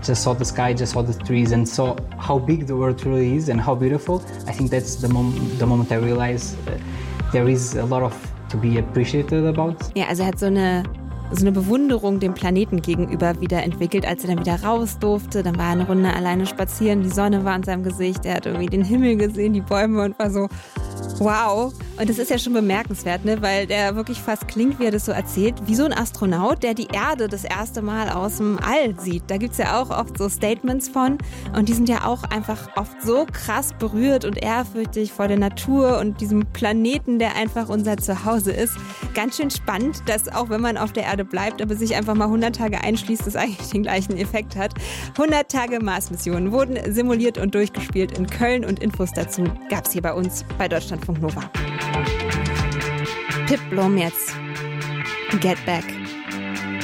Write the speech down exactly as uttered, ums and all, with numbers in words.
just saw the sky, just saw the trees and saw how big the world really is and how beautiful. I think that's the, mom- the moment I realized uh, there is a lot of to be appreciated about. Ja, also er hat so eine, so eine Bewunderung dem Planeten gegenüber wieder entwickelt, als er dann wieder raus durfte. Dann war er eine Runde alleine spazieren, die Sonne war in seinem Gesicht, er hat irgendwie den Himmel gesehen, die Bäume und war so, wow. Und das ist ja schon bemerkenswert, ne? Weil der wirklich fast klingt, wie er das so erzählt, wie so ein Astronaut, der die Erde das erste Mal aus dem All sieht. Da gibt es ja auch oft so Statements von und die sind ja auch einfach oft so krass berührt und ehrfürchtig vor der Natur und diesem Planeten, der einfach unser Zuhause ist. Ganz schön spannend, dass auch wenn man auf der Erde bleibt, aber sich einfach mal hundert Tage einschließt, das eigentlich den gleichen Effekt hat. hundert Tage Mars-Missionen wurden simuliert und durchgespielt in Köln und Infos dazu gab es hier bei uns bei Deutschlandfunk Nova. Pip Blom jetzt. Get Back.